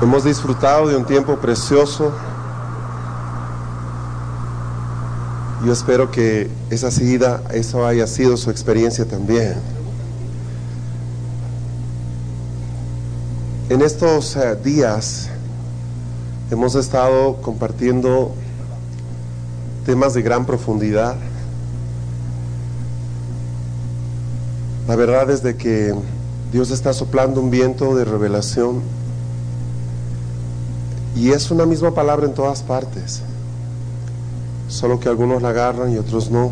Hemos disfrutado de un tiempo precioso. Yo espero que eso haya sido su experiencia también. En estos días hemos estado compartiendo temas de gran profundidad. La verdad es de que Dios está soplando un viento de revelación y es una misma palabra en todas partes, solo que algunos la agarran y otros no.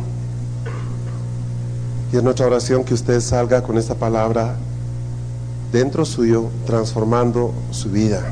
Y es nuestra oración que usted salga con esta palabra dentro suyo, transformando su vida.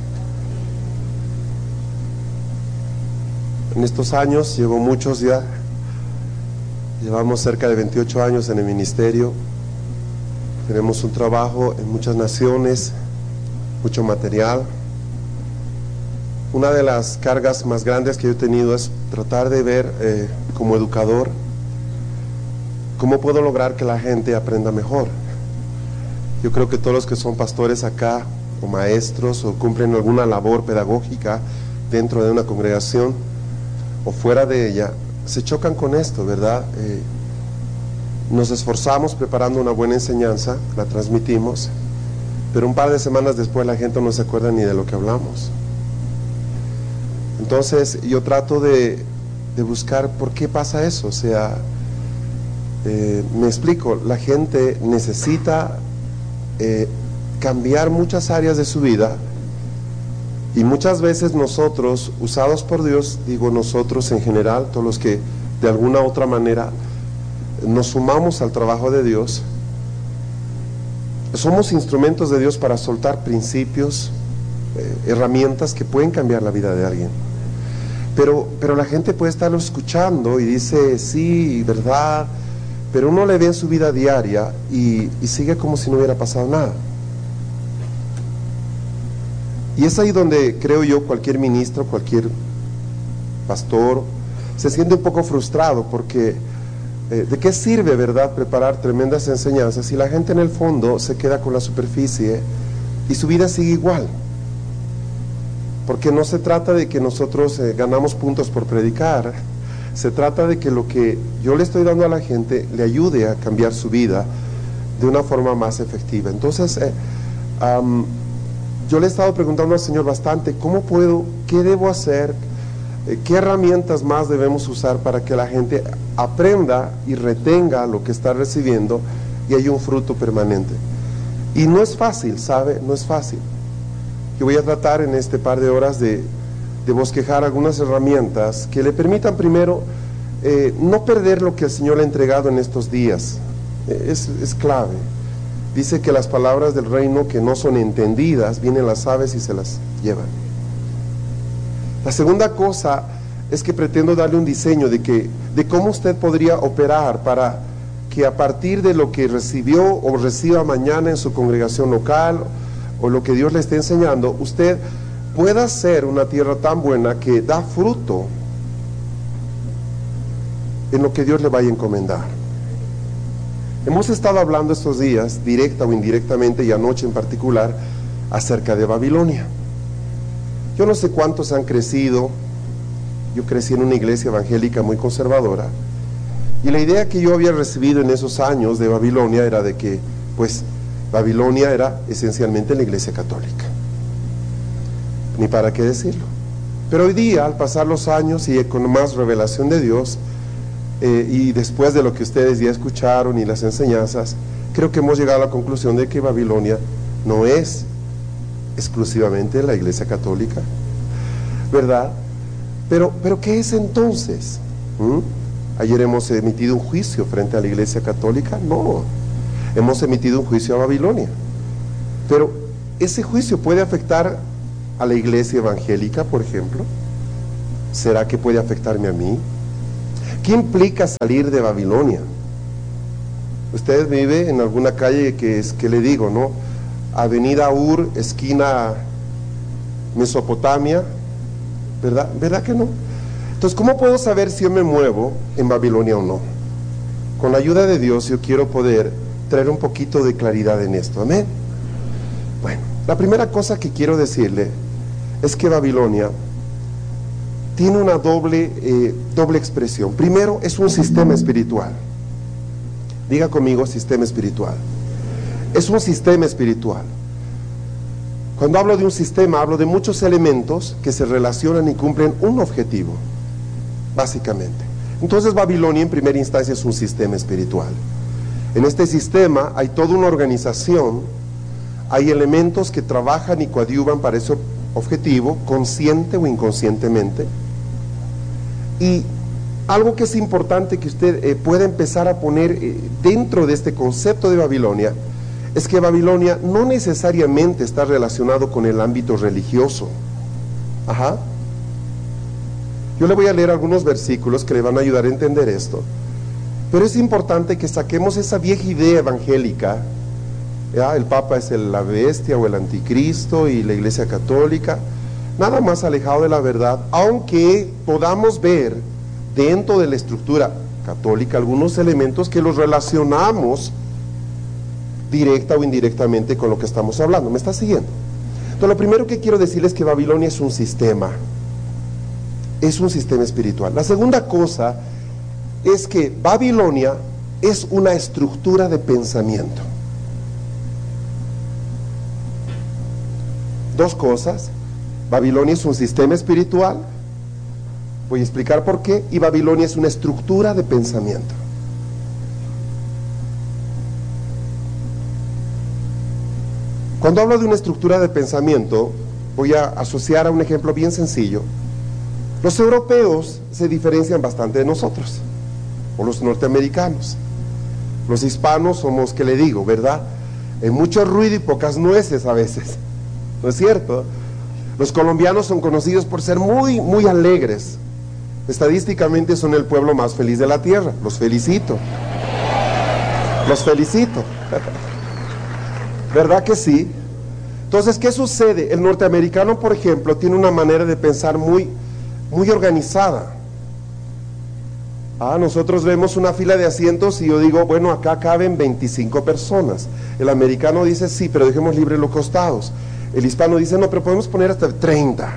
En estos años, llevo muchos ya, llevamos cerca de 28 años en el ministerio, tenemos un trabajo en muchas naciones, mucho material. Una de las cargas más grandes que yo he tenido es tratar de ver como educador cómo puedo lograr que la gente aprenda mejor. Yo creo que todos los que son pastores acá, o maestros, o cumplen alguna labor pedagógica dentro de una congregación o fuera de ella, se chocan con esto, ¿verdad? Nos esforzamos preparando una buena enseñanza, la transmitimos, pero un par de semanas después la gente no se acuerda ni de lo que hablamos. Entonces yo trato de buscar por qué pasa eso. O sea, me explico, la gente necesita cambiar muchas áreas de su vida, y muchas veces nosotros, usados por Dios, digo nosotros en general, todos los que de alguna u otra manera nos sumamos al trabajo de Dios, somos instrumentos de Dios para soltar principios, herramientas que pueden cambiar la vida de alguien. Pero la gente puede estarlo escuchando y dice, sí, verdad, pero uno le ve en su vida diaria y sigue como si no hubiera pasado nada. Y es ahí donde creo yo cualquier ministro, cualquier pastor se siente un poco frustrado, porque ¿de qué sirve, verdad, preparar tremendas enseñanzas si la gente en el fondo se queda con la superficie y su vida sigue igual? Porque no se trata de que nosotros ganamos puntos por predicar, se trata de que lo que yo le estoy dando a la gente le ayude a cambiar su vida de una forma más efectiva. Entonces, yo le he estado preguntando al Señor bastante, ¿cómo puedo, qué debo hacer, qué herramientas más debemos usar para que la gente aprenda y retenga lo que está recibiendo y haya un fruto permanente? Y no es fácil, ¿sabe? No es fácil. Yo voy a tratar en este par de horas de bosquejar algunas herramientas que le permitan primero no perder lo que el Señor le ha entregado en estos días. Es clave. Dice que las palabras del reino que no son entendidas, vienen las aves y se las llevan. La segunda cosa es que pretendo darle un diseño de cómo usted podría operar para que a partir de lo que recibió o reciba mañana en su congregación local, o lo que Dios le esté enseñando, usted pueda ser una tierra tan buena que da fruto en lo que Dios le vaya a encomendar. Hemos estado hablando estos días, directa o indirectamente, y anoche en particular, acerca de Babilonia. Yo no sé cuántos han crecido. Yo crecí en una iglesia evangélica muy conservadora, y la idea que yo había recibido en esos años de Babilonia era de que, pues, Babilonia era esencialmente la iglesia católica. Ni para qué decirlo. Pero hoy día, al pasar los años y con más revelación de Dios, y después de lo que ustedes ya escucharon y las enseñanzas, creo que hemos llegado a la conclusión de que Babilonia no es exclusivamente la iglesia católica, ¿verdad? Pero ¿qué es entonces? Ayer hemos emitido un juicio frente a la iglesia católica. No, hemos emitido un juicio a Babilonia. Pero ese juicio puede afectar a la iglesia evangélica, por ejemplo. ¿Será que puede afectarme a mí? ¿Qué implica salir de Babilonia? Usted vive en alguna calle que le digo, ¿no? Avenida Ur, esquina Mesopotamia, ¿verdad? ¿Verdad que no? Entonces, ¿cómo puedo saber si yo me muevo en Babilonia o no? Con la ayuda de Dios yo quiero poder traer un poquito de claridad en esto, amén. Bueno, la primera cosa que quiero decirle es que Babilonia tiene una doble expresión. Primero, es un sistema espiritual. Diga conmigo, sistema espiritual. Es un sistema espiritual. Cuando hablo de un sistema, hablo de muchos elementos que se relacionan y cumplen un objetivo, básicamente. Entonces Babilonia en primera instancia es un sistema espiritual. En este sistema hay toda una organización, hay elementos que trabajan y coadyuvan para ese objetivo, consciente o inconscientemente. Y algo que es importante que usted pueda empezar a poner dentro de este concepto de Babilonia, es que Babilonia no necesariamente está relacionado con el ámbito religioso. Ajá. Yo le voy a leer algunos versículos que le van a ayudar a entender esto. Pero es importante que saquemos esa vieja idea evangélica, ¿ya? El Papa es la bestia o el anticristo y la Iglesia Católica, nada más alejado de la verdad, aunque podamos ver dentro de la estructura católica algunos elementos que los relacionamos directa o indirectamente con lo que estamos hablando. ¿Me está siguiendo? Entonces, lo primero que quiero decirles es que Babilonia es un sistema espiritual. La segunda cosa es que Babilonia es una estructura de pensamiento. Dos cosas: Babilonia es un sistema espiritual, voy a explicar por qué, y Babilonia es una estructura de pensamiento. Cuando hablo de una estructura de pensamiento, voy a asociar a un ejemplo bien sencillo. Los europeos se diferencian bastante de nosotros, o los norteamericanos. Los hispanos somos, ¿qué le digo, verdad? Mucho ruido y pocas nueces a veces, ¿no es cierto? Los colombianos son conocidos por ser muy, muy alegres. Estadísticamente son el pueblo más feliz de la tierra. Los felicito. Los felicito. ¿Verdad que sí? Entonces, ¿qué sucede? El norteamericano, por ejemplo, tiene una manera de pensar muy, muy organizada. Nosotros vemos una fila de asientos y yo digo, bueno, acá caben 25 personas. El americano dice, sí, pero dejemos libres los costados. El hispano dice, no, pero podemos poner hasta 30.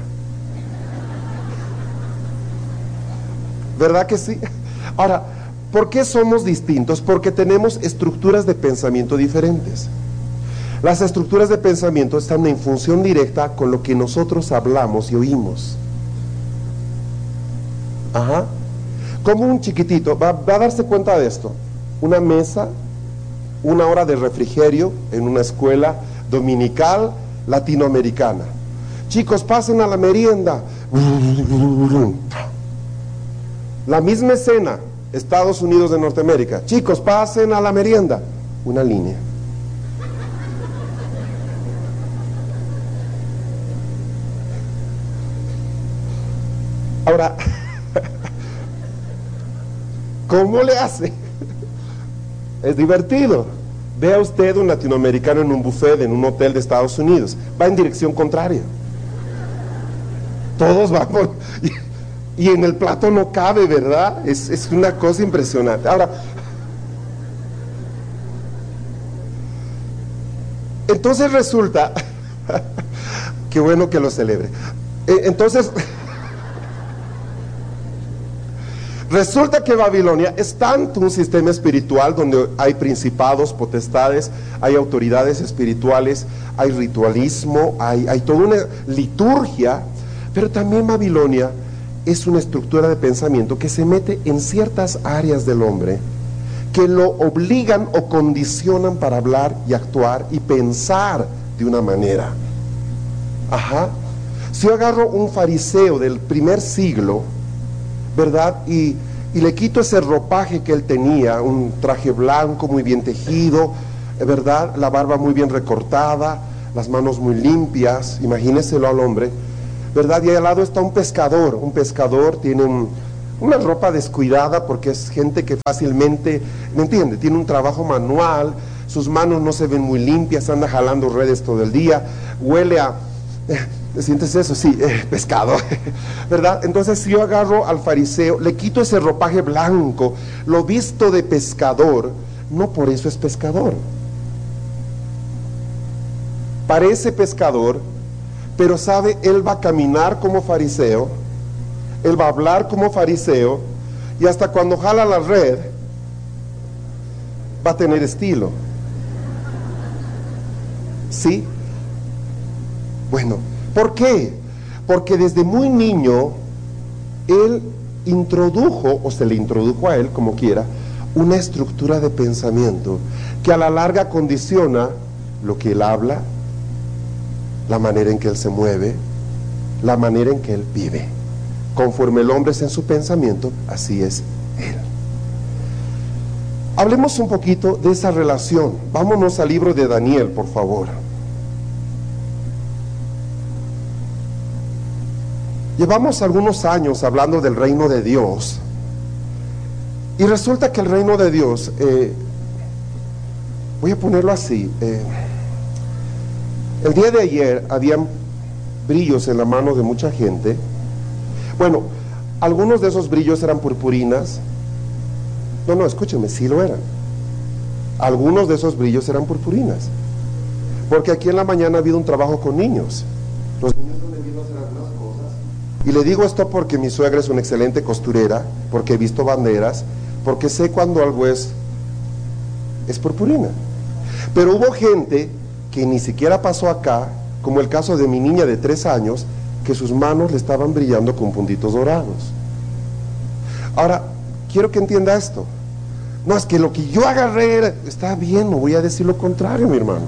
¿Verdad que sí? Ahora, ¿por qué somos distintos? Porque tenemos estructuras de pensamiento diferentes. Las estructuras de pensamiento están en función directa con lo que nosotros hablamos y oímos. Ajá. Como un chiquitito, va a darse cuenta de esto. Una mesa, una hora de refrigerio en una escuela dominical latinoamericana. Chicos, pasen a la merienda. La misma escena, Estados Unidos de Norteamérica. Chicos, pasen a la merienda. Una línea. Ahora, ¿cómo le hace? Es divertido. Vea usted un latinoamericano en un buffet, en un hotel de Estados Unidos. Va en dirección contraria. Todos van por... Y en el plato no cabe, ¿verdad? Es una cosa impresionante. Ahora, entonces resulta... Qué bueno que lo celebre. Entonces... Resulta que Babilonia es tanto un sistema espiritual donde hay principados, potestades, hay autoridades espirituales, hay ritualismo, hay toda una liturgia, pero también Babilonia es una estructura de pensamiento que se mete en ciertas áreas del hombre que lo obligan o condicionan para hablar y actuar y pensar de una manera. Ajá. Si yo agarro un fariseo del primer siglo, ¿verdad? Y le quito ese ropaje que él tenía, un traje blanco muy bien tejido, ¿verdad? La barba muy bien recortada, las manos muy limpias, imagíneselo al hombre, ¿verdad? Y al lado está un pescador tiene una ropa descuidada porque es gente que fácilmente, ¿me entiende? Tiene un trabajo manual, sus manos no se ven muy limpias, anda jalando redes todo el día, huele a... ¿Sientes eso? Sí, pescado, ¿verdad? Entonces si yo agarro al fariseo, le quito ese ropaje blanco, lo visto de pescador, no por eso es pescador. Parece pescador, Pero sabe, él va a caminar como fariseo, él va a hablar como fariseo, y hasta cuando jala la red, va a tener estilo. ¿Sí? Bueno, ¿por qué? Porque desde muy niño, él introdujo, o se le introdujo a él, como quiera, una estructura de pensamiento que a la larga condiciona lo que él habla, la manera en que él se mueve, la manera en que él vive. Conforme el hombre es en su pensamiento, así es él. Hablemos un poquito de esa relación. Vámonos al libro de Daniel, por favor. Llevamos algunos años hablando del reino de Dios, y resulta que el reino de Dios, voy a ponerlo así, el día de ayer habían brillos en la mano de mucha gente. Bueno, algunos de esos brillos eran purpurinas. No, escúchenme, sí lo eran. Algunos de esos brillos eran purpurinas, porque aquí en la mañana ha habido un trabajo con niños. Los niños han venido a hacer algunas cosas, y le digo esto porque mi suegra es una excelente costurera, porque he visto banderas, porque sé cuando algo es purpurina. Pero hubo gente que ni siquiera pasó acá, como el caso de mi niña de 3 años, que sus manos le estaban brillando con puntitos dorados. Ahora, quiero que entienda esto. No, es que lo que yo agarré está bien, no voy a decir lo contrario, mi hermano.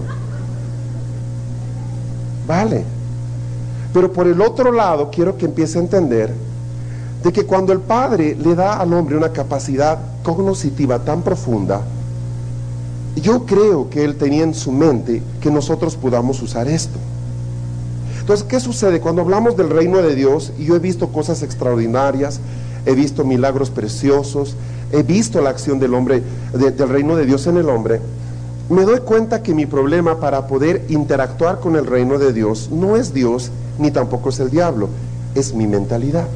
Vale. Pero por el otro lado, quiero que empiece a entender de que cuando el Padre le da al hombre una capacidad cognitiva tan profunda, yo creo que Él tenía en su mente que nosotros podamos usar esto. Entonces, ¿qué sucede? Cuando hablamos del reino de Dios, y yo he visto cosas extraordinarias, he visto milagros preciosos, he visto la acción del hombre, del reino de Dios en el hombre, me doy cuenta que mi problema para poder interactuar con el reino de Dios no es Dios, ni tampoco es el diablo, es mi mentalidad.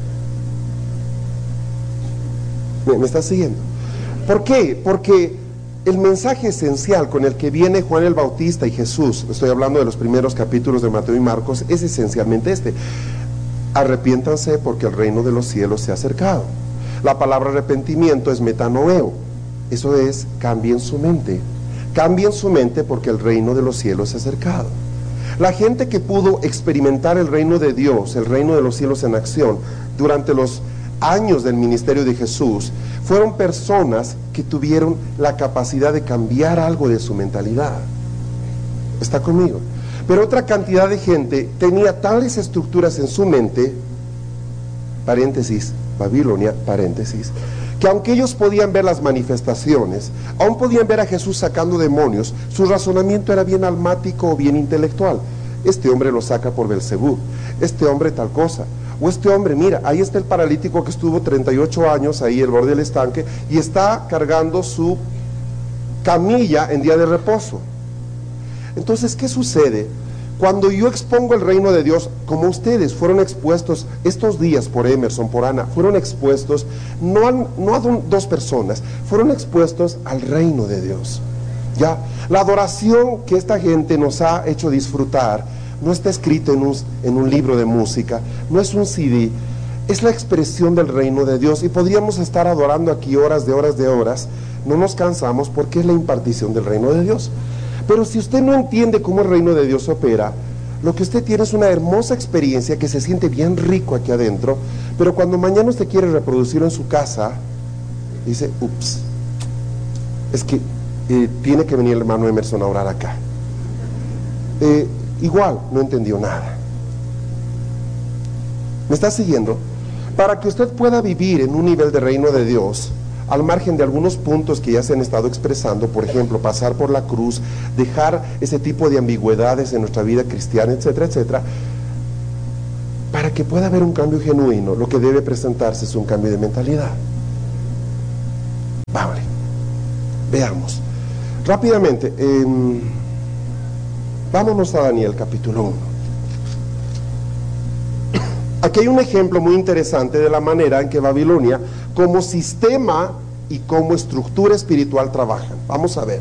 ¿Me estás siguiendo? ¿Por qué? Porque el mensaje esencial con el que viene Juan el Bautista y Jesús, estoy hablando de los primeros capítulos de Mateo y Marcos, es esencialmente este: arrepiéntanse porque el reino de los cielos se ha acercado. La palabra arrepentimiento es metanoeo, eso es, cambien su mente. Cambien su mente porque el reino de los cielos se ha acercado. La gente que pudo experimentar el reino de Dios, el reino de los cielos en acción, durante los años del ministerio de Jesús, fueron personas que tuvieron la capacidad de cambiar algo de su mentalidad. ¿Está conmigo? Pero otra cantidad de gente tenía tales estructuras en su mente, paréntesis, Babilonia, paréntesis, que aunque ellos podían ver las manifestaciones, aún podían ver a Jesús sacando demonios, su razonamiento era bien almático o bien intelectual. Este hombre lo saca por Belcebú, este hombre tal cosa, o este hombre, mira, ahí está el paralítico que estuvo 38 años ahí al borde del estanque y está cargando su camilla en día de reposo. Entonces, ¿qué sucede? Cuando yo expongo el reino de Dios, como ustedes fueron expuestos estos días por Emerson, por Ana, fueron expuestos no a dos personas, fueron expuestos al reino de Dios. Ya, la adoración que esta gente nos ha hecho disfrutar no está escrito en un libro de música, no es un CD, es la expresión del reino de Dios, y podríamos estar adorando aquí horas de horas de horas, no nos cansamos porque es la impartición del reino de Dios. Pero si usted no entiende cómo el reino de Dios opera, lo que usted tiene es una hermosa experiencia que se siente bien rico aquí adentro, pero cuando mañana usted quiere reproducirlo en su casa, dice, ups, es que tiene que venir el hermano Emerson a orar acá. Igual, no entendió nada. ¿Me está siguiendo? Para que usted pueda vivir en un nivel de reino de Dios, al margen de algunos puntos que ya se han estado expresando, por ejemplo, pasar por la cruz, dejar ese tipo de ambigüedades en nuestra vida cristiana, etcétera, etcétera, para que pueda haber un cambio genuino, lo que debe presentarse es un cambio de mentalidad. Vale, veamos rápidamente, vámonos a Daniel capítulo 1. Aquí hay un ejemplo muy interesante de la manera en que Babilonia, como sistema y como estructura espiritual, trabajan. Vamos a ver.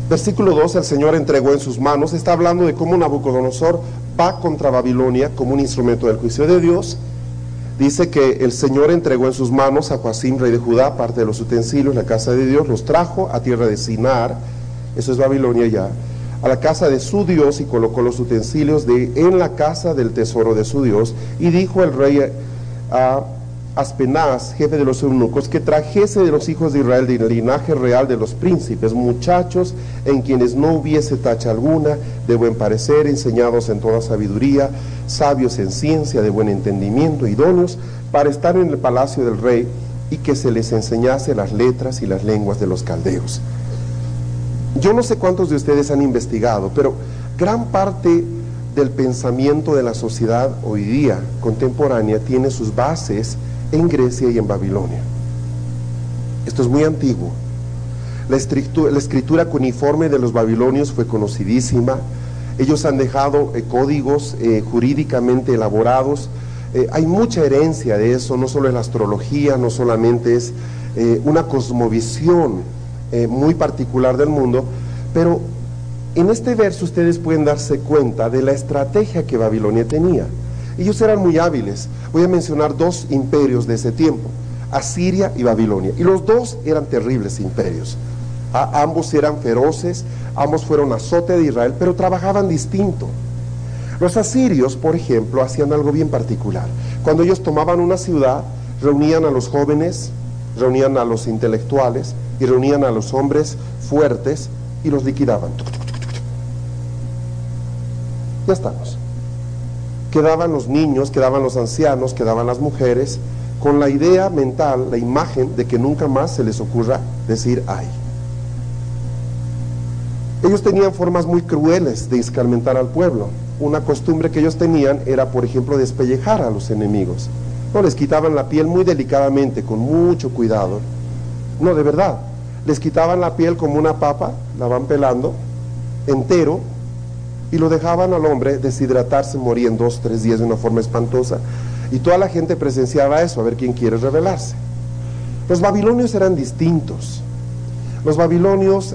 Versículo 2, el Señor entregó en sus manos, está hablando de cómo Nabucodonosor va contra Babilonia como un instrumento del juicio de Dios. Dice que el Señor entregó en sus manos a Joacim, rey de Judá, parte de los utensilios, la casa de Dios, los trajo a tierra de Sinar, eso es Babilonia ya, a la casa de su Dios, y colocó los utensilios en la casa del tesoro de su Dios. Y dijo el rey a Aspenaz, jefe de los eunucos, que trajese de los hijos de Israel del linaje real de los príncipes, muchachos en quienes no hubiese tacha alguna, de buen parecer, enseñados en toda sabiduría, sabios en ciencia, de buen entendimiento, idóneos para estar en el palacio del rey, y que se les enseñase las letras y las lenguas de los caldeos. Yo no sé cuántos de ustedes han investigado, pero gran parte del pensamiento de la sociedad hoy día contemporánea tiene sus bases en Grecia y en Babilonia. Esto es muy antiguo. La escritura cuneiforme de los babilonios fue conocidísima. Ellos han dejado códigos jurídicamente elaborados. Hay mucha herencia de eso, no solo es la astrología, no solamente es una cosmovisión muy particular del mundo, pero en este verso ustedes pueden darse cuenta de la estrategia que Babilonia tenía. Ellos eran muy hábiles. Voy a mencionar dos imperios de ese tiempo, Asiria y Babilonia, y los dos eran terribles imperios. Ambos eran feroces, ambos fueron azote de Israel, pero trabajaban distinto. Los asirios, por ejemplo, hacían algo bien particular. Cuando ellos tomaban una ciudad, reunían a los jóvenes, reunían a los intelectuales y reunían a los hombres fuertes y los liquidaban. Ya estamos. Quedaban los niños, quedaban los ancianos, quedaban las mujeres, con la idea mental, la imagen de que nunca más se les ocurra decir ay. Ellos tenían formas muy crueles de escarmentar al pueblo. Una costumbre que ellos tenían era, por ejemplo, despellejar a los enemigos. No, les quitaban la piel muy delicadamente, con mucho cuidado. No, de verdad, les quitaban la piel como una papa, la van pelando entero, y lo dejaban al hombre deshidratarse, morir en 2 o 3 días de una forma espantosa, y toda la gente presenciaba eso, a ver quién quiere rebelarse. Los babilonios eran distintos. Los babilonios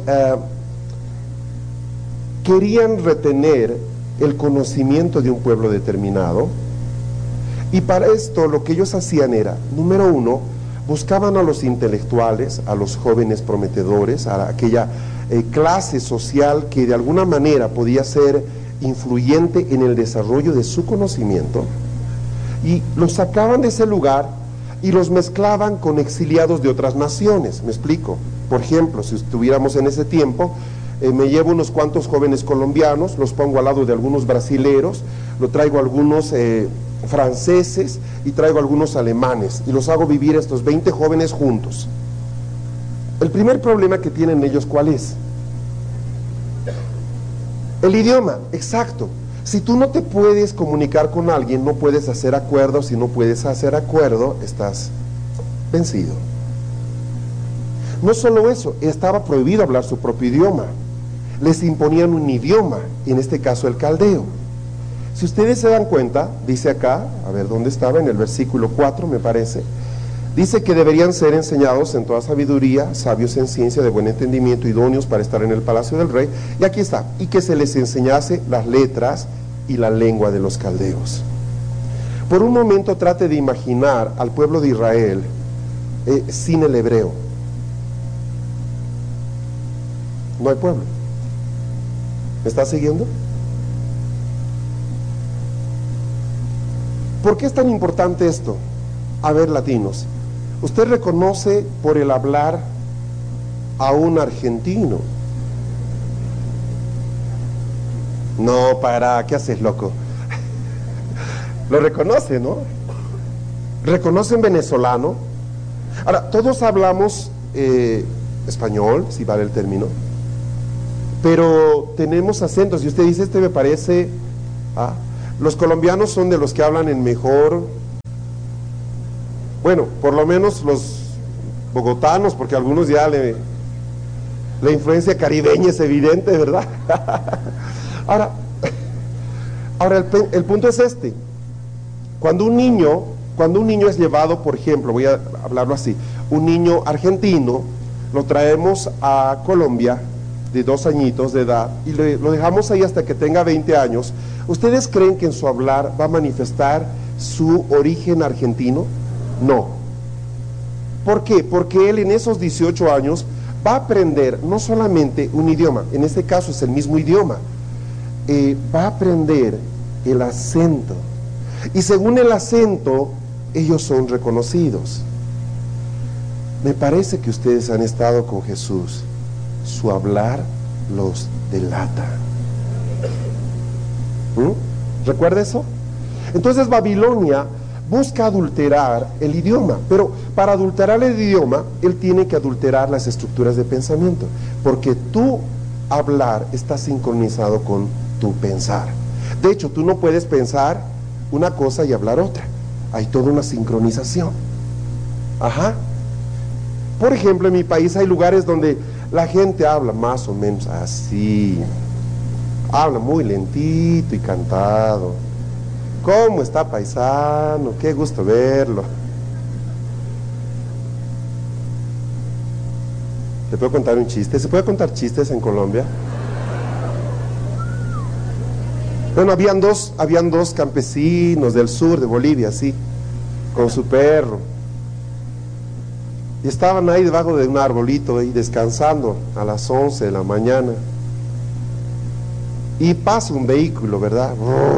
querían retener el conocimiento de un pueblo determinado, y para esto lo que ellos hacían era, número 1, buscaban a los intelectuales, a los jóvenes prometedores, a aquella clase social que de alguna manera podía ser influyente en el desarrollo de su conocimiento, y los sacaban de ese lugar y los mezclaban con exiliados de otras naciones. Me explico. Por ejemplo, si estuviéramos en ese tiempo, me llevo unos cuantos jóvenes colombianos, los pongo al lado de algunos brasileros, lo traigo a algunos franceses y traigo a algunos alemanes, y los hago vivir estos 20 jóvenes juntos. El primer problema que tienen ellos, ¿cuál es? El idioma, exacto. Si tú no te puedes comunicar con alguien, no puedes hacer acuerdos. Si no puedes hacer acuerdo, estás vencido. No solo eso, estaba prohibido hablar su propio idioma. Les imponían un idioma, en este caso el caldeo. Si ustedes se dan cuenta, dice acá, a ver dónde estaba, en el versículo 4 me parece, dice que deberían ser enseñados en toda sabiduría, sabios en ciencia, de buen entendimiento, idóneos para estar en el palacio del rey. Y aquí está, y que se les enseñase las letras y la lengua de los caldeos. Por un momento trate de imaginar al pueblo de Israel sin el hebreo. No hay pueblo. ¿Me está siguiendo? ¿Por qué es tan importante esto? A ver, latinos, usted reconoce por el hablar a un argentino. No, ¿qué haces, loco? Lo reconoce, ¿no? ¿Reconoce un venezolano? Ahora, todos hablamos español, si vale el término, pero tenemos acentos, y usted dice, este me parece... los colombianos son de los que hablan en mejor... Bueno, por lo menos los bogotanos, porque algunos ya la influencia caribeña es evidente, ¿verdad? Ahora el punto es este. Cuando un niño es llevado, por ejemplo, voy a hablarlo así, un niño argentino, lo traemos a Colombia de 2 añitos de edad y lo dejamos ahí hasta que tenga 20 años, ¿ustedes creen que en su hablar va a manifestar su origen argentino? No. ¿Por qué? Porque él en esos 18 años va a aprender no solamente un idioma, en este caso es el mismo idioma, va a aprender el acento. Y según el acento, ellos son reconocidos. Me parece que ustedes han estado con Jesús. Su hablar los delata. ¿Recuerda eso? Entonces Babilonia busca adulterar el idioma, pero para adulterar el idioma, él tiene que adulterar las estructuras de pensamiento, porque tu hablar está sincronizado con tu pensar. De hecho, tú no puedes pensar una cosa y hablar otra. Hay toda una sincronización. Ajá. Por ejemplo, en mi país hay lugares donde la gente habla más o menos así. Habla muy lentito y cantado. ¿Cómo está, paisano? Qué gusto verlo. ¿Te puedo contar un chiste? ¿Se puede contar chistes en Colombia? Bueno, habían dos campesinos del sur de Bolivia, sí, con su perro. Y estaban ahí debajo de un arbolito, ahí descansando a las 11 de la mañana. Y pasa un vehículo, ¿verdad?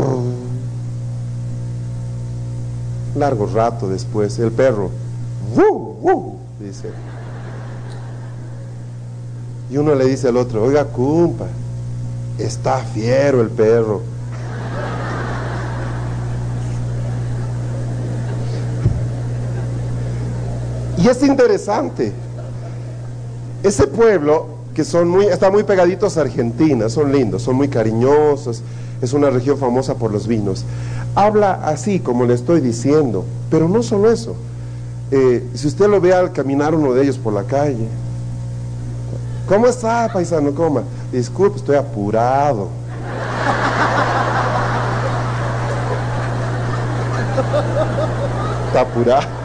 Largo rato después, el perro, dice. Y uno le dice al otro, oiga, compa, está fiero el perro. Y es interesante, ese pueblo que están muy pegaditos a Argentina, son lindos, son muy cariñosos, es una región famosa por los vinos, habla así como le estoy diciendo, pero no solo eso, si usted lo ve al caminar uno de ellos por la calle, ¿cómo está, paisano? ¿Cómo? Disculpe, estoy apurado. Está apurado.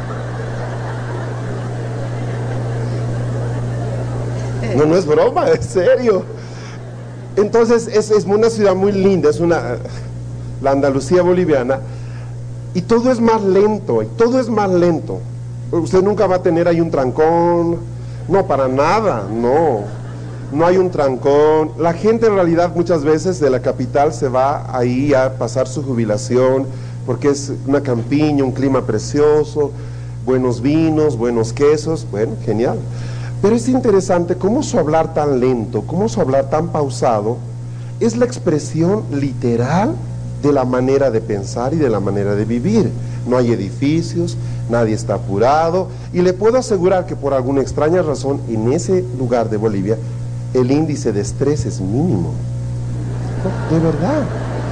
No es broma, es serio. Entonces es una ciudad muy linda, la Andalucía boliviana, y todo es más lento, Usted nunca va a tener ahí un trancón, no, para nada, no hay un trancón. La gente en realidad muchas veces de la capital se va ahí a pasar su jubilación, porque es una campiña, un clima precioso, buenos vinos, buenos quesos, bueno, genial. Pero es interesante cómo su hablar tan lento, cómo su hablar tan pausado, es la expresión literal de la manera de pensar y de la manera de vivir. No hay edificios, nadie está apurado, y le puedo asegurar que por alguna extraña razón, en ese lugar de Bolivia, el índice de estrés es mínimo. No, de verdad.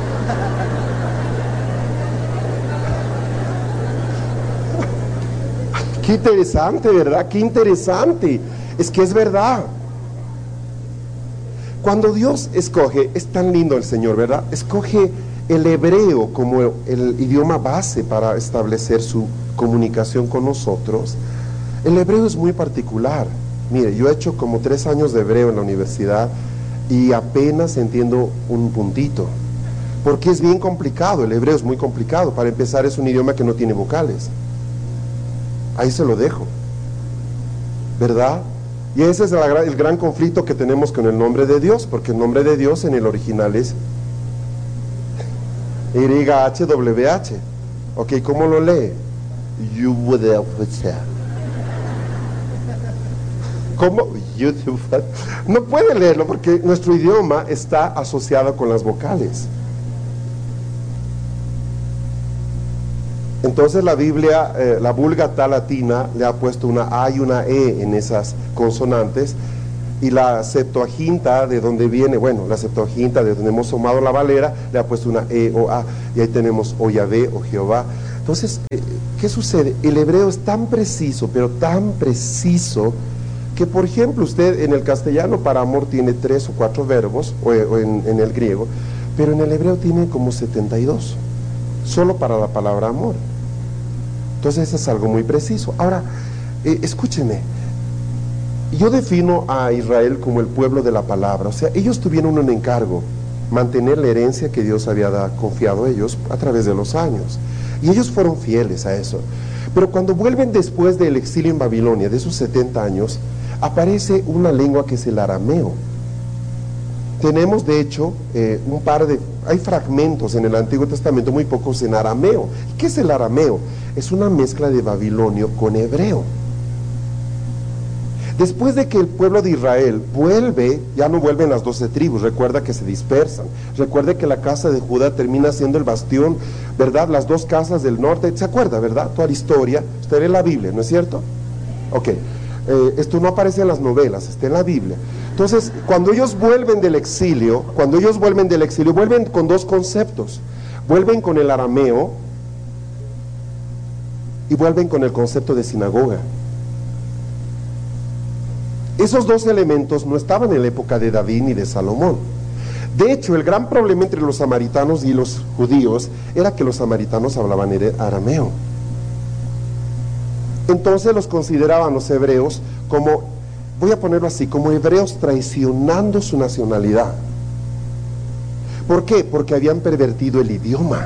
Qué interesante, ¿verdad? Qué interesante. Es que es verdad. Cuando Dios escoge, es tan lindo el Señor, ¿verdad? Escoge el hebreo como el idioma base para establecer su comunicación con nosotros. El hebreo es muy particular. Mire, yo he hecho como 3 años de hebreo en la universidad y apenas entiendo un puntito, porque es bien complicado. El hebreo es muy complicado. Para empezar, es un idioma que no tiene vocales. Ahí se lo dejo, ¿verdad? Y ese es el gran conflicto que tenemos con el nombre de Dios, porque el nombre de Dios en el original es YHWH. Ok, ¿cómo lo lee? ¿Cómo? No puede leerlo porque nuestro idioma está asociado con las vocales. Entonces la Biblia, la Vulgata latina le ha puesto una A y una E en esas consonantes, y la Septuaginta, de donde viene, la Septuaginta de donde hemos tomado la Valera, le ha puesto una E o A, y ahí tenemos o Yahvé o Jehová. Entonces, ¿qué sucede? El hebreo es tan preciso, pero tan preciso, que por ejemplo usted en el castellano para amor tiene 3 o 4 verbos, o en el griego, pero en el hebreo tiene como 72, solo para la palabra amor. Entonces es algo muy preciso. Ahora, escúcheme, Yo defino a Israel como el pueblo de la palabra. O sea, ellos tuvieron un encargo, mantener la herencia que Dios había confiado a ellos a través de los años. Y ellos fueron fieles a eso. Pero cuando vuelven después del exilio en Babilonia, de esos 70 años, aparece una lengua que es el arameo. Tenemos, de hecho, hay fragmentos en el Antiguo Testamento, muy pocos en arameo. ¿Qué es el arameo? Es una mezcla de babilonio con hebreo. Después de que el pueblo de Israel vuelve, ya no vuelven las 12 tribus, recuerda que se dispersan, recuerda que la casa de Judá termina siendo el bastión, ¿verdad? Las dos casas del norte, ¿se acuerda, verdad? Toda la historia, usted lee la Biblia, ¿no es cierto? Ok, esto no aparece en las novelas, está en la Biblia. Entonces, cuando ellos vuelven del exilio, vuelven con dos conceptos, vuelven con el arameo y vuelven con el concepto de sinagoga. Esos dos elementos no estaban en la época de David ni de Salomón. De hecho, el gran problema entre los samaritanos y los judíos era que los samaritanos hablaban arameo. Entonces los consideraban los hebreos como, voy a ponerlo así, como hebreos traicionando su nacionalidad. ¿Por qué? Porque habían pervertido el idioma.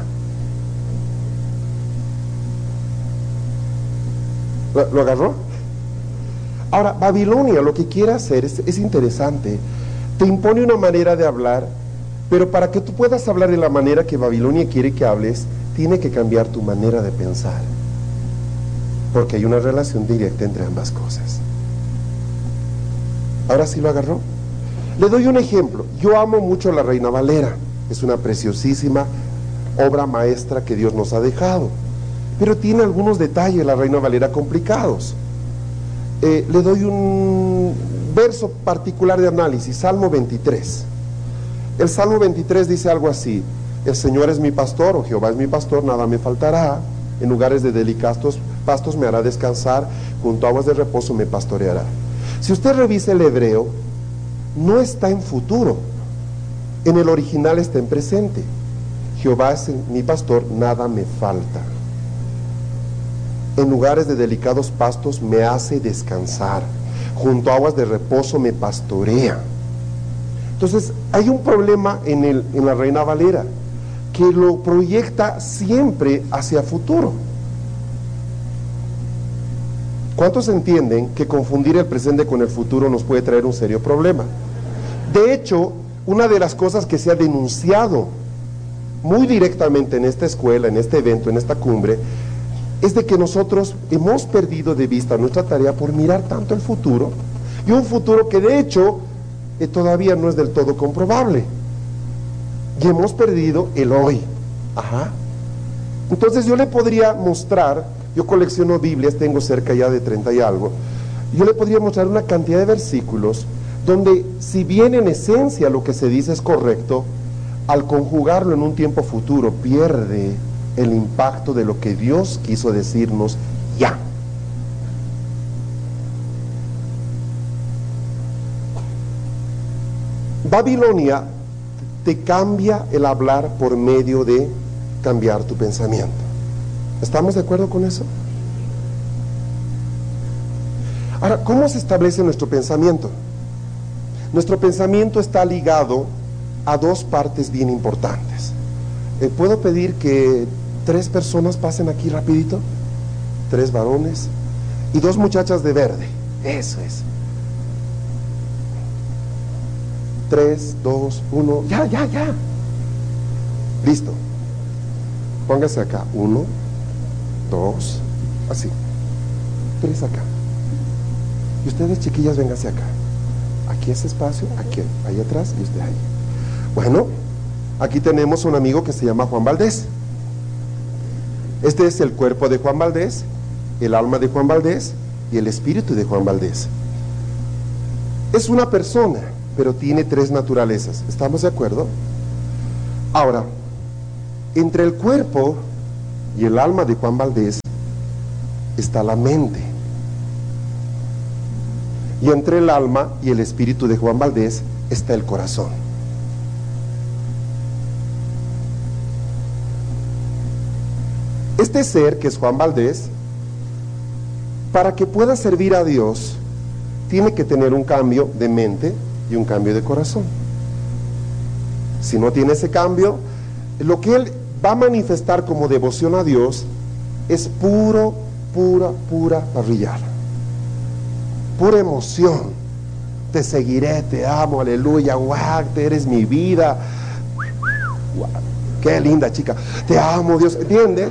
¿Lo agarró? Ahora, Babilonia lo que quiere hacer es interesante. Te impone una manera de hablar, pero para que tú puedas hablar de la manera que Babilonia quiere que hables, tiene que cambiar tu manera de pensar. Porque hay una relación directa entre ambas cosas. ¿Ahora sí lo agarró? Le doy un ejemplo. Yo amo mucho la Reina Valera. Es una preciosísima obra maestra que Dios nos ha dejado. Pero tiene algunos detalles, la Reina Valera, complicados. Le doy un verso particular de análisis, Salmo 23. El Salmo 23 dice algo así: el Señor es mi pastor, o Jehová es mi pastor, nada me faltará. En lugares de delicados pastos me hará descansar, junto a aguas de reposo me pastoreará. Si usted revisa el hebreo, no está en futuro, en el original está en presente. Jehová es mi pastor, nada me falta. En lugares de delicados pastos me hace descansar, junto a aguas de reposo me pastorea. Entonces hay un problema en la Reina Valera, que lo proyecta siempre hacia futuro. ¿Cuántos entienden que confundir el presente con el futuro nos puede traer un serio problema? De hecho, una de las cosas que se ha denunciado muy directamente en esta escuela, en este evento, en esta cumbre, es de que nosotros hemos perdido de vista nuestra tarea por mirar tanto el futuro, y un futuro que de hecho todavía no es del todo comprobable, y hemos perdido el hoy. Entonces yo le podría mostrar, yo colecciono Biblias, tengo cerca ya de 30 y algo, yo le podría mostrar una cantidad de versículos donde, si bien en esencia lo que se dice es correcto, al conjugarlo en un tiempo futuro pierde el impacto de lo que Dios quiso decirnos ya. Babilonia te cambia el hablar por medio de cambiar tu pensamiento. ¿Estamos de acuerdo con eso? Ahora, ¿cómo se establece nuestro pensamiento? Nuestro pensamiento está ligado a dos partes bien importantes. ¿Puedo pedir que 3 personas pasen aquí rapidito? 3 varones y 2 muchachas de verde. Eso es. 3, 2, 1. Ya. Listo. Póngase acá. 1, 2, así. 3 acá. Y ustedes, chiquillas, vénganse acá. Aquí es espacio, aquí, ahí atrás y usted ahí. Bueno, aquí tenemos un amigo que se llama Juan Valdés. Este es el cuerpo de Juan Valdés, el alma de Juan Valdés y el espíritu de Juan Valdés. Es una persona, pero tiene 3 naturalezas. ¿Estamos de acuerdo? Ahora, entre el cuerpo y el alma de Juan Valdés está la mente. Y entre el alma y el espíritu de Juan Valdés está el corazón. Este ser, que es Juan Valdés, para que pueda servir a Dios, tiene que tener un cambio de mente y un cambio de corazón. Si no tiene ese cambio, lo que él va a manifestar como devoción a Dios es pura parrillada, pura emoción. Te seguiré, te amo, aleluya, guau, eres mi vida, guau, qué linda chica, te amo, Dios, ¿entiende?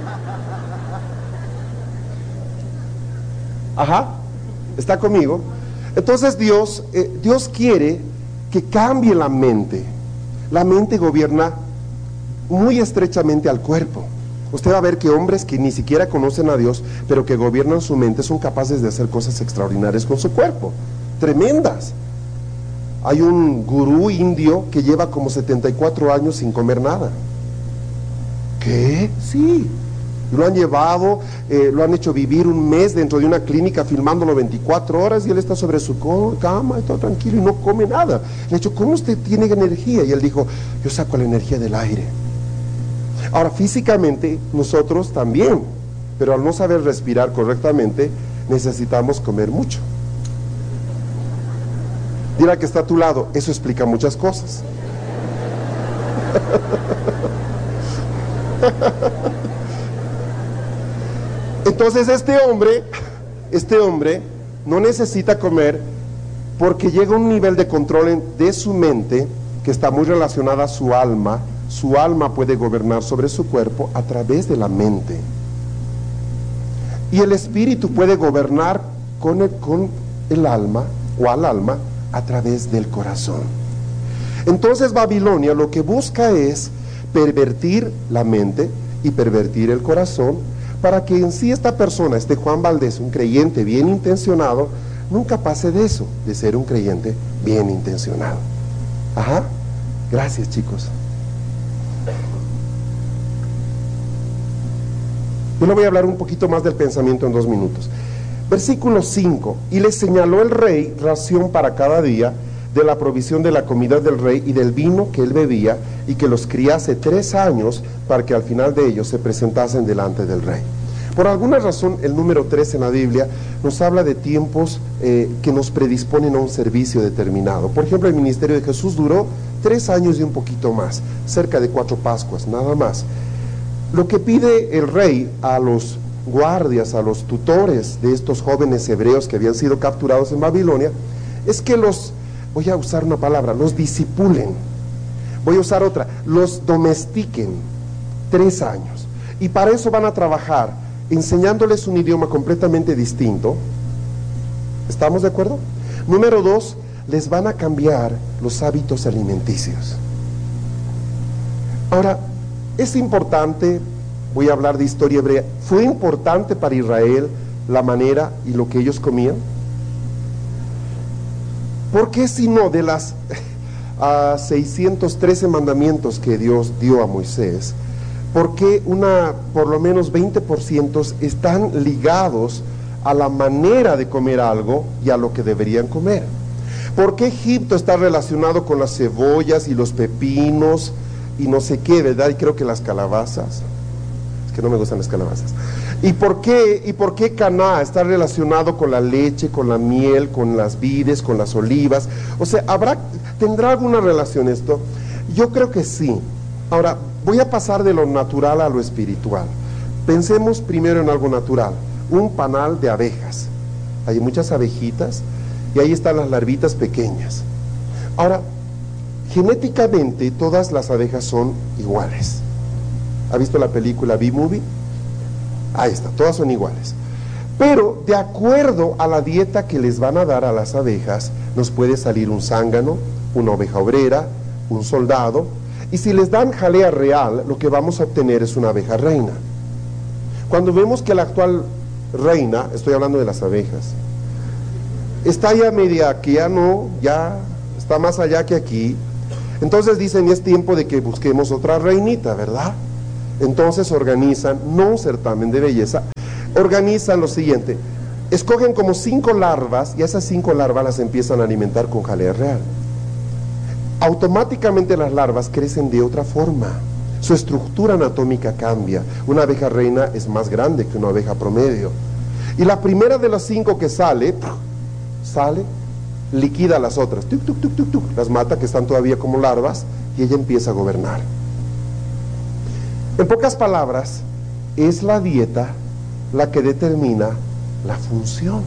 Ajá, ¿está conmigo? Entonces Dios quiere que cambie la mente. La mente gobierna muy estrechamente al cuerpo. Usted va a ver que hombres que ni siquiera conocen a Dios, pero que gobiernan su mente, son capaces de hacer cosas extraordinarias con su cuerpo, tremendas. Hay un gurú indio que lleva como 74 años sin comer nada. ¿Qué? Sí. Lo han llevado, lo han hecho vivir un mes dentro de una clínica filmándolo 24 horas y él está sobre su cama y todo tranquilo y no come nada. Le he dicho, ¿cómo usted tiene energía? Y él dijo, yo saco la energía del aire. Ahora, físicamente nosotros también, pero al no saber respirar correctamente, necesitamos comer mucho. Dile al que está a tu lado, eso explica muchas cosas. Entonces este hombre no necesita comer porque llega a un nivel de control de su mente que está muy relacionada a su alma. Su alma puede gobernar sobre su cuerpo a través de la mente. Y el espíritu puede gobernar con el alma o al alma a través del corazón. Entonces Babilonia lo que busca es pervertir la mente y pervertir el corazón para que en sí esta persona, este Juan Valdés, un creyente bien intencionado, nunca pase de eso, de ser un creyente bien intencionado. Ajá, gracias chicos. Yo le voy a hablar un poquito más del pensamiento en 2 minutos. Versículo 5, y le señaló el rey ración para cada día de la provisión de la comida del rey y del vino que él bebía, y que los criase 3 años para que al final de ellos se presentasen delante del rey. Por alguna razón el número 3 en la Biblia nos habla de tiempos que nos predisponen a un servicio determinado. Por ejemplo, el ministerio de Jesús duró 3 años y un poquito más, cerca de 4 Pascuas, nada más. Lo que pide el rey a los guardias, a los tutores de estos jóvenes hebreos que habían sido capturados en Babilonia, es que voy a usar una palabra, los disipulen, voy a usar otra, los domestiquen 3 años. Y para eso van a trabajar enseñándoles un idioma completamente distinto. ¿Estamos de acuerdo? Número 2, les van a cambiar los hábitos alimenticios. Ahora, es importante, voy a hablar de historia hebrea, ¿fue importante para Israel la manera y lo que ellos comían? ¿Por qué si no de las 613 mandamientos que Dios dio a Moisés, por qué por lo menos 20% están ligados a la manera de comer algo y a lo que deberían comer? ¿Por qué Egipto está relacionado con las cebollas y los pepinos y no sé qué, verdad? Y creo que las calabazas, es que no me gustan las calabazas. ¿Y por qué Caná está relacionado con la leche, con la miel, con las vides, con las olivas? O sea, ¿tendrá alguna relación esto? Yo creo que sí. Ahora, voy a pasar de lo natural a lo espiritual. Pensemos primero en algo natural, un panal de abejas. Hay muchas abejitas y ahí están las larvitas pequeñas. Ahora, genéticamente todas las abejas son iguales. ¿Ha visto la película B-Movie? Ahí está, todas son iguales. Pero de acuerdo a la dieta que les van a dar a las abejas, nos puede salir un zángano, una oveja obrera, un soldado, y si les dan jalea real, lo que vamos a obtener es una abeja reina. Cuando vemos que la actual reina, estoy hablando de las abejas, está ya media que ya está más allá que aquí, entonces dicen, es tiempo de que busquemos otra reinita, ¿verdad? Entonces organizan, no un certamen de belleza, organizan lo siguiente: escogen como 5 larvas y esas 5 larvas las empiezan a alimentar con jalea real. Automáticamente las larvas crecen de otra forma, su estructura anatómica cambia. Una abeja reina es más grande que una abeja promedio, y la primera de las 5 que sale sale, liquida a las otras, tuc, tuc, tuc, tuc, tuc, las mata, que están todavía como larvas, y ella empieza a gobernar. En pocas palabras, es la dieta la que determina la función.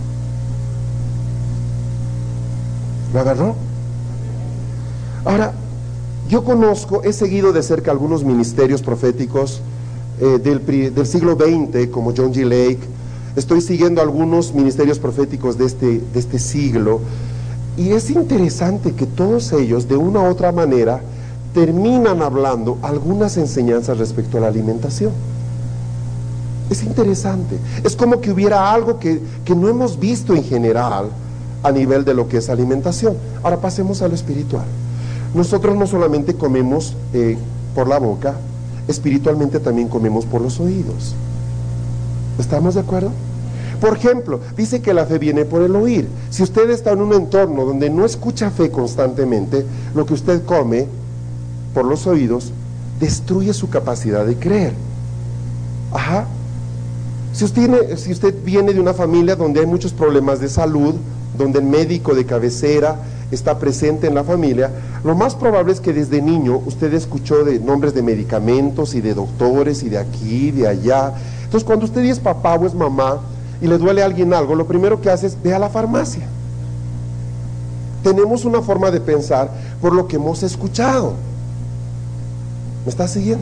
¿Lo agarró? Ahora, yo he seguido de cerca algunos ministerios proféticos del siglo XX, como John G. Lake. Estoy siguiendo algunos ministerios proféticos de este siglo, y es interesante que todos ellos, de una u otra manera, terminan hablando algunas enseñanzas respecto a la alimentación. Es interesante, es como que hubiera algo que no hemos visto en general a nivel de lo que es alimentación. Ahora pasemos a lo espiritual. Nosotros no solamente comemos por la boca, espiritualmente también comemos por los oídos. ¿Estamos de acuerdo? Por ejemplo, dice que la fe viene por el oír. Si usted está en un entorno donde no escucha fe constantemente, lo que usted come por los oídos destruye su capacidad de creer. Ajá. Si usted viene de una familia donde hay muchos problemas de salud, donde el médico de cabecera está presente en la familia, lo más probable es que desde niño usted escuchó de nombres de medicamentos y de doctores y de aquí y de allá. Entonces, cuando usted es papá o es mamá y le duele a alguien algo, lo primero que hace es ve a la farmacia. Tenemos una forma de pensar por lo que hemos escuchado. ¿Me está siguiendo?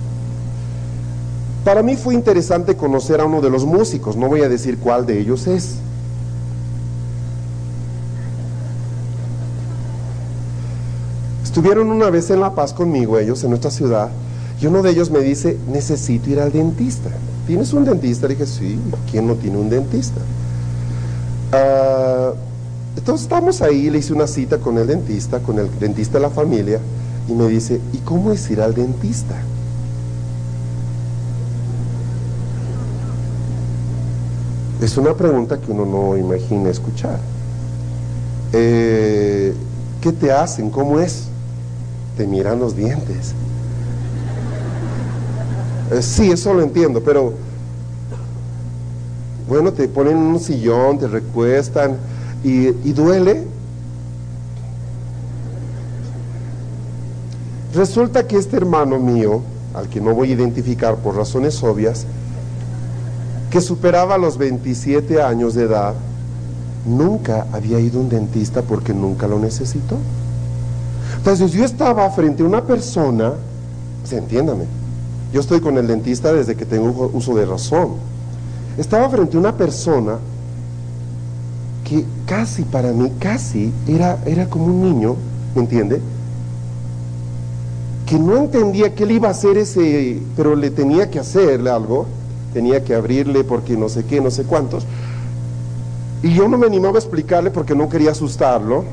Para mí fue interesante conocer a uno de los músicos, no voy a decir cuál de ellos es. Estuvieron una vez en La Paz conmigo, ellos, en nuestra ciudad, y uno de ellos me dice, necesito ir al dentista. ¿Tienes un dentista? Le dije, sí, ¿quién no tiene un dentista? Entonces estamos ahí, le hice una cita con el dentista de la familia, y me dice, ¿y cómo es ir al dentista? Es una pregunta que uno no imagina escuchar. ¿Qué te hacen? ¿Cómo es? Te miran los dientes. Sí, eso lo entiendo, pero bueno, te ponen en un sillón, te recuestan y duele. Resulta que este hermano mío, al que no voy a identificar por razones obvias, que superaba los 27 años de edad, nunca había ido a un dentista porque nunca lo necesitó. Entonces yo estaba frente a una persona, entiéndame, yo estoy con el dentista desde que tengo uso de razón. Estaba frente a una persona que casi para mí, era como un niño, ¿me entiende? Que no entendía que él iba a hacer pero le tenía que hacerle algo, tenía que abrirle porque no sé qué, no sé cuántos. Y yo no me animaba a explicarle porque no quería asustarlo.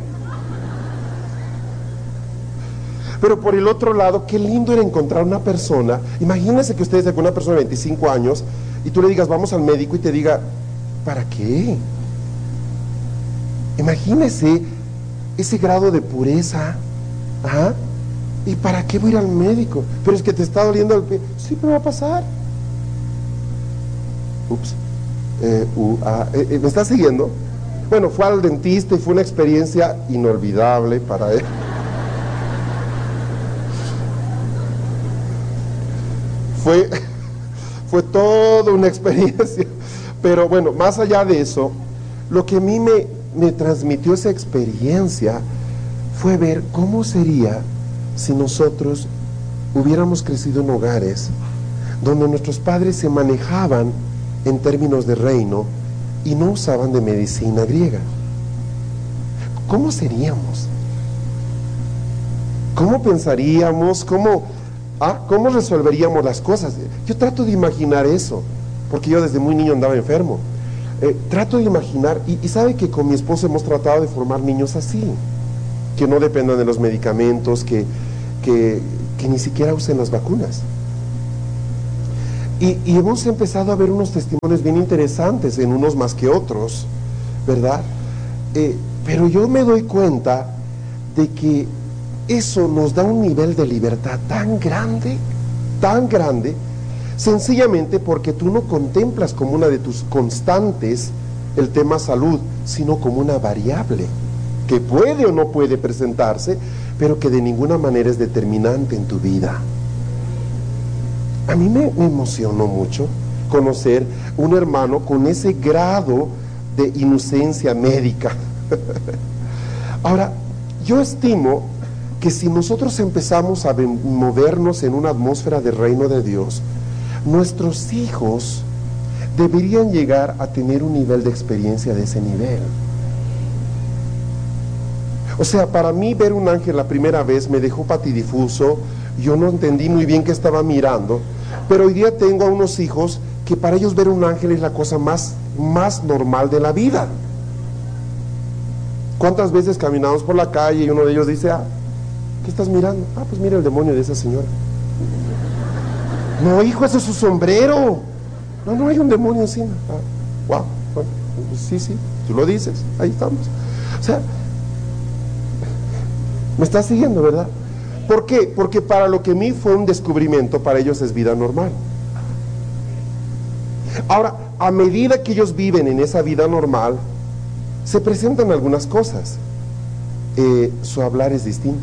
Pero por el otro lado, qué lindo era encontrar una persona. Imagínense que ustedes con una persona de 25 años y tú le digas, vamos al médico, y te diga, ¿para qué? Imagínese ese grado de pureza. Ajá. ¿Y para qué voy a ir al médico? Pero es que te está doliendo el pie. Sí, pero va a pasar. Ups. ¿Me está siguiendo? Bueno, fue al dentista y fue una experiencia inolvidable para él. Fue toda una experiencia. Pero bueno, más allá de eso, lo que a mí me transmitió esa experiencia fue ver cómo sería si nosotros hubiéramos crecido en hogares donde nuestros padres se manejaban en términos de reino y no usaban de medicina griega. ¿Cómo seríamos? ¿Cómo pensaríamos? ¿Cómo resolveríamos las cosas? Yo trato de imaginar eso, porque yo desde muy niño andaba enfermo. Trato de imaginar, y sabe que con mi esposo hemos tratado de formar niños así, que no dependan de los medicamentos, que ni siquiera usen las vacunas. Y hemos empezado a ver unos testimonios bien interesantes, en unos más que otros, ¿verdad? Pero yo me doy cuenta de que eso nos da un nivel de libertad tan grande, sencillamente porque tú no contemplas como una de tus constantes el tema salud, sino como una variable que puede o no puede presentarse, pero que de ninguna manera es determinante en tu vida. A mí me emocionó mucho conocer un hermano con ese grado de inocencia médica. Ahora, yo estimo que si nosotros empezamos a movernos en una atmósfera del reino de Dios, nuestros hijos deberían llegar a tener un nivel de experiencia de ese nivel. O sea, para mí ver un ángel la primera vez me dejó patidifuso, yo no entendí muy bien qué estaba mirando, pero hoy día tengo a unos hijos que para ellos ver un ángel es la cosa más normal de la vida. ¿Cuántas veces caminamos por la calle y uno de ellos dice, ¿qué estás mirando? Pues mira el demonio de esa señora. No, hijo, ese es su sombrero. No hay un demonio encima. Wow, bueno, sí, tú lo dices, ahí estamos. O sea, me estás siguiendo, ¿verdad? ¿Por qué? Porque para lo que a mí fue un descubrimiento, para ellos es vida normal. Ahora, a medida que ellos viven en esa vida normal, se presentan algunas cosas. Su hablar es distinto.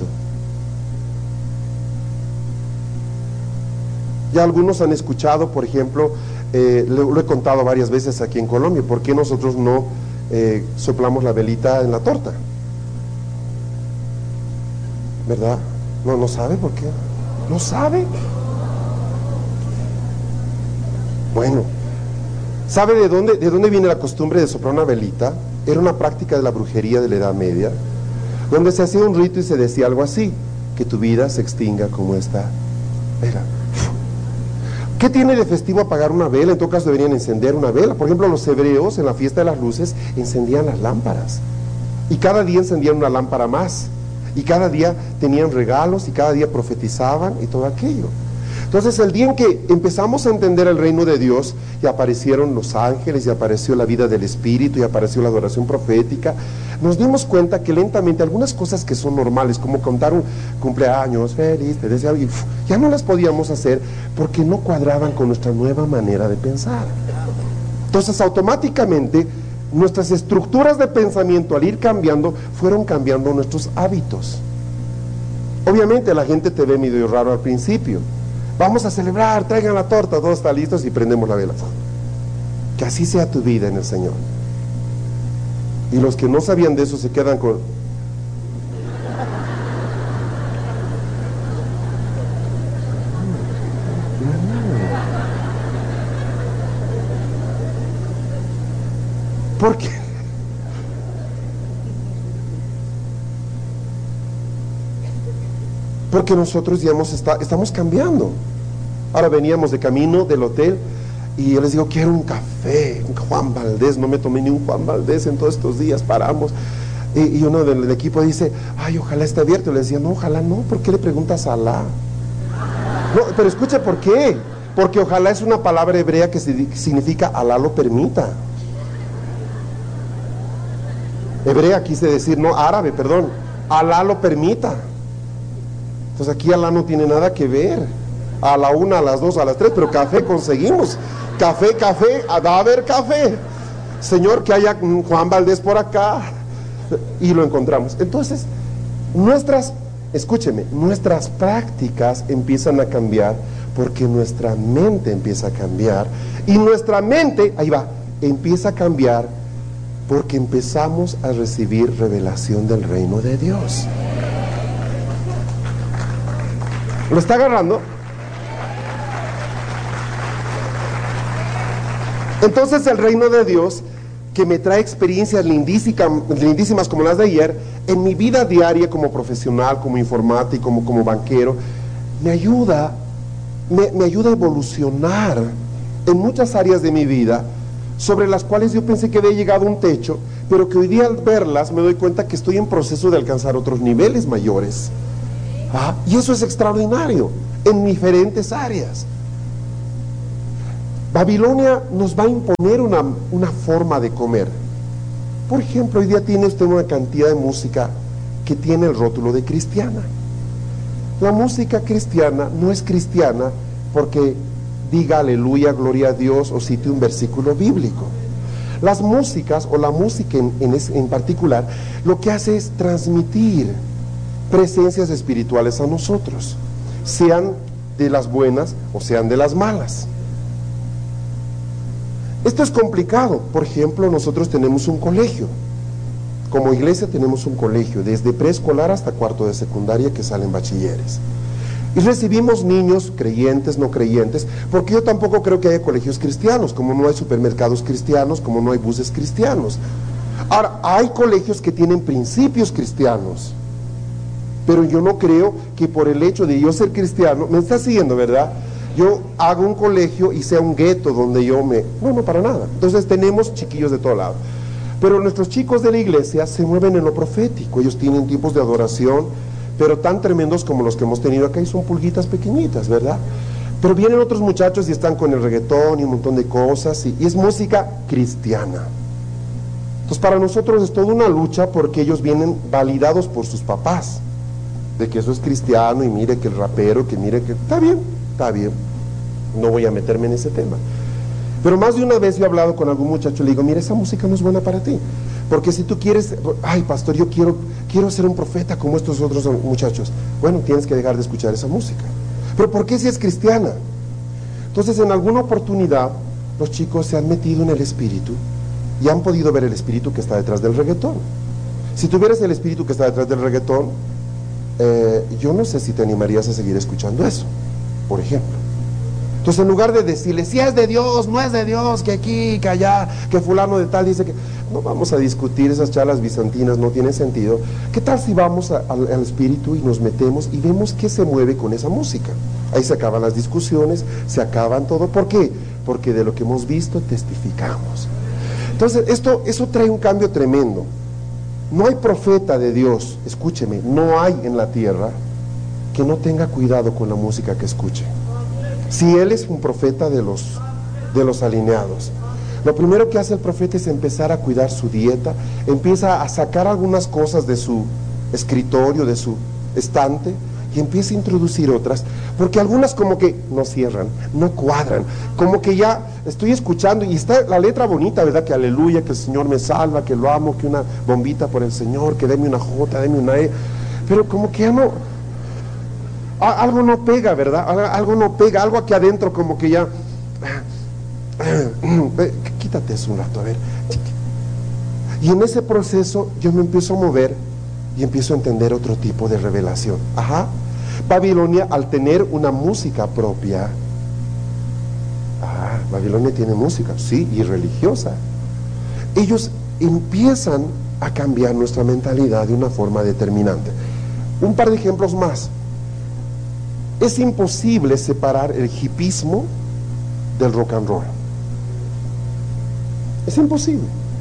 Ya algunos han escuchado, por ejemplo, lo he contado varias veces aquí en Colombia, ¿por qué nosotros no soplamos la velita en la torta? ¿Verdad? No sabe por qué. ¿No sabe? Bueno, ¿sabe de dónde viene la costumbre de soplar una velita? Era una práctica de la brujería de la Edad Media, donde se hacía un rito y se decía algo así: que tu vida se extinga como esta vela. ¿Qué tiene de festivo apagar una vela? En todo caso deberían encender una vela. Por ejemplo, los hebreos en la fiesta de las luces encendían las lámparas, y cada día encendían una lámpara más, y cada día tenían regalos, y cada día profetizaban y todo aquello. Entonces, el día en que empezamos a entender el reino de Dios, y aparecieron los ángeles, y apareció la vida del Espíritu, y apareció la adoración profética, nos dimos cuenta que lentamente algunas cosas que son normales, como contar un cumpleaños feliz, te deseo, ya no las podíamos hacer porque no cuadraban con nuestra nueva manera de pensar. Entonces, automáticamente, nuestras estructuras de pensamiento, al ir cambiando, fueron cambiando nuestros hábitos. Obviamente la gente te ve medio raro al principio. Vamos a celebrar, traigan la torta, todos están listos y prendemos la vela. Que así sea tu vida en el Señor. Y los que no sabían de eso se quedan con... ¿Por qué? Porque nosotros ya estamos cambiando. Ahora veníamos de camino del hotel y yo les digo, quiero un café, un Juan Valdés. No me tomé ni un Juan Valdés en todos estos días, paramos. Y uno del equipo dice, ojalá esté abierto. Y le decía, no, ojalá no. ¿Por qué le preguntas a Alá? No, pero escucha, ¿por qué? Porque ojalá es una palabra hebrea que significa Alá lo permita. Hebrea quise decir, no, árabe, perdón. Alá lo permita. Entonces aquí Alá no tiene nada que ver. A la 1, a las 2, a las 3, pero café conseguimos. Café, va a haber café. Señor, que haya Juan Valdés por acá. Y lo encontramos. Entonces, nuestras prácticas empiezan a cambiar porque nuestra mente empieza a cambiar. Y nuestra mente, empieza a cambiar porque empezamos a recibir revelación del reino de Dios. ¿Lo está agarrando? Entonces el reino de Dios, que me trae experiencias lindísimas como las de ayer, en mi vida diaria como profesional, como informático, como banquero, me ayuda a evolucionar en muchas áreas de mi vida, sobre las cuales yo pensé que había llegado a un techo, pero que hoy día al verlas me doy cuenta que estoy en proceso de alcanzar otros niveles mayores. Y eso es extraordinario en diferentes áreas. Babilonia nos va a imponer una forma de comer. Por ejemplo, hoy día tiene usted una cantidad de música que tiene el rótulo de cristiana. La música cristiana no es cristiana porque diga aleluya, gloria a Dios o cite un versículo bíblico. Las músicas, o la música en particular, lo que hace es transmitir presencias espirituales a nosotros, sean de las buenas o sean de las malas. Esto es complicado. Por ejemplo, nosotros tenemos un colegio. Como iglesia tenemos un colegio, desde preescolar hasta cuarto de secundaria, que salen bachilleres. Y recibimos niños creyentes, no creyentes, porque yo tampoco creo que haya colegios cristianos, como no hay supermercados cristianos, como no hay buses cristianos. Ahora, hay colegios que tienen principios cristianos, pero yo no creo que por el hecho de yo ser cristiano, me está siguiendo, ¿verdad?, yo hago un colegio y sea un gueto donde yo me... No, para nada. Entonces tenemos chiquillos de todo lado. Pero nuestros chicos de la iglesia se mueven en lo profético. Ellos tienen tiempos de adoración, pero tan tremendos como los que hemos tenido acá, y son pulguitas pequeñitas, ¿verdad? Pero vienen otros muchachos y están con el reggaetón y un montón de cosas, y es música cristiana. Entonces para nosotros es toda una lucha, porque ellos vienen validados por sus papás, de que eso es cristiano, y mire que el rapero, que mire que... Está bien, no voy a meterme en ese tema. Pero más de una vez yo he hablado con algún muchacho y le digo, mira, esa música no es buena para ti, porque si tú quieres, ay pastor, yo quiero ser un profeta como estos otros muchachos, bueno, tienes que dejar de escuchar esa música. Pero ¿por qué si es cristiana? Entonces en alguna oportunidad los chicos se han metido en el espíritu y han podido ver el espíritu que está detrás del reggaetón. Si tuvieras el espíritu que está detrás del reggaetón, yo no sé si te animarías a seguir escuchando eso, por ejemplo. Entonces en lugar de decirle, si es de Dios, no es de Dios, que aquí, que allá, que fulano de tal dice que... No vamos a discutir esas charlas bizantinas, no tiene sentido. ¿Qué tal si vamos al espíritu y nos metemos y vemos qué se mueve con esa música? Ahí se acaban las discusiones, se acaban todo. ¿Por qué? Porque de lo que hemos visto testificamos. Entonces eso trae un cambio tremendo. No hay profeta de Dios, escúcheme, no hay en la tierra que no tenga cuidado con la música que escuche. Si él es un profeta de los alineados, lo primero que hace el profeta es empezar a cuidar su dieta, empieza a sacar algunas cosas de su escritorio, de su estante, y empieza a introducir otras, porque algunas como que no cierran, no cuadran, como que ya estoy escuchando y está la letra bonita, ¿verdad? Que aleluya, que el Señor me salva, que lo amo, que una bombita por el Señor, que deme una J, deme una E, pero como que ya no... Algo no pega, ¿verdad? Algo no pega, algo aquí adentro como que ya... Quítate eso un rato, a ver. Y en ese proceso yo me empiezo a mover y empiezo a entender otro tipo de revelación. Babilonia, al tener una música propia... Babilonia tiene música, sí, y religiosa. Ellos empiezan a cambiar nuestra mentalidad de una forma determinante. Un par de ejemplos más. Es imposible separar el hipismo del rock and roll. Es imposible.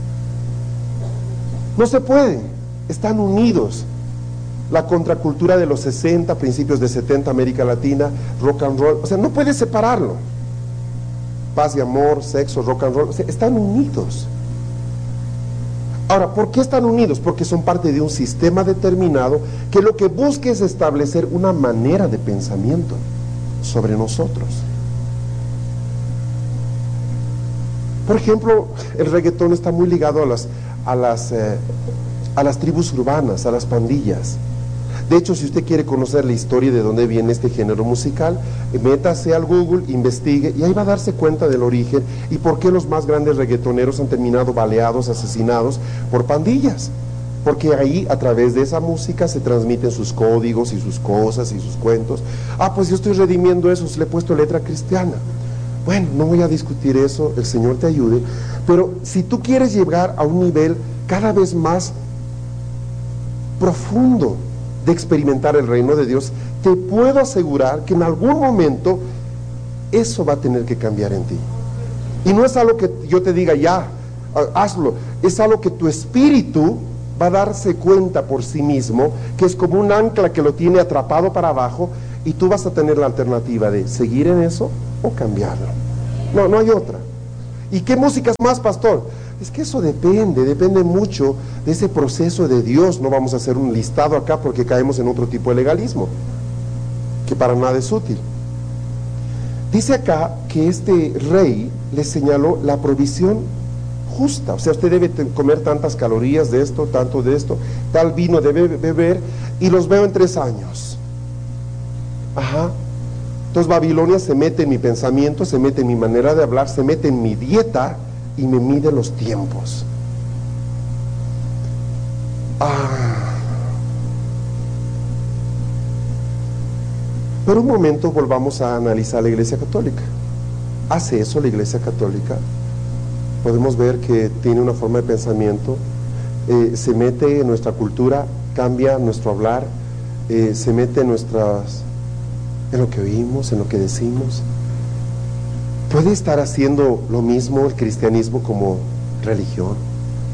No se puede. Están unidos. La contracultura de los 60, principios de 70, América Latina, rock and roll. O sea, no puedes separarlo. Paz y amor, sexo, rock and roll. O sea, están unidos. Ahora, ¿por qué están unidos? Porque son parte de un sistema determinado que lo que busca es establecer una manera de pensamiento sobre nosotros. Por ejemplo, el reggaetón está muy ligado a las tribus urbanas, a las pandillas. De hecho, si usted quiere conocer la historia de dónde viene este género musical, métase al Google, investigue, y ahí va a darse cuenta del origen y por qué los más grandes reggaetoneros han terminado baleados, asesinados por pandillas. Porque ahí, a través de esa música, se transmiten sus códigos y sus cosas y sus cuentos. Pues yo estoy redimiendo eso, le he puesto letra cristiana. Bueno, no voy a discutir eso, el Señor te ayude, pero si tú quieres llegar a un nivel cada vez más profundo de experimentar el reino de Dios, te puedo asegurar que en algún momento eso va a tener que cambiar en ti. Y no es algo que yo te diga ya, hazlo, es algo que tu espíritu va a darse cuenta por sí mismo, que es como un ancla que lo tiene atrapado para abajo, y tú vas a tener la alternativa de seguir en eso o cambiarlo. No hay otra. ¿Y qué músicas más, pastor? Es que eso depende mucho de ese proceso de Dios. No vamos a hacer un listado acá porque caemos en otro tipo de legalismo, que para nada es útil. Dice acá que este rey le señaló la provisión justa. O sea, usted debe comer tantas calorías de esto, tanto de esto, tal vino debe beber, y los veo en 3 años. Ajá. Entonces Babilonia se mete en mi pensamiento, se mete en mi manera de hablar, se mete en mi dieta y me mide los tiempos. Pero un momento volvamos a analizar la Iglesia Católica. ¿Hace eso la Iglesia Católica? Podemos ver que tiene una forma de pensamiento, se mete en nuestra cultura, cambia nuestro hablar, se mete en lo que oímos, en lo que decimos. ¿Puede estar haciendo lo mismo el cristianismo como religión?